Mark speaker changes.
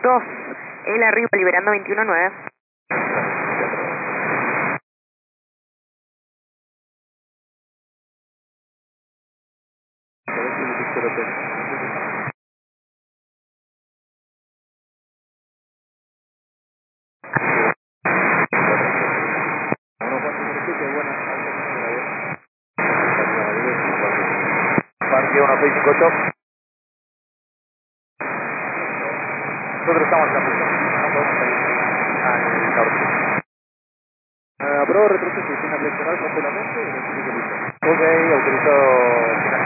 Speaker 1: 2, el arriba liberando 21-9.
Speaker 2: Parque 1658. Nosotros estamos en la presión, no podemos salir al norte. Aprobado retroceso, tiene que accionar completamente y nos tiene que listo. Ok, autorizado.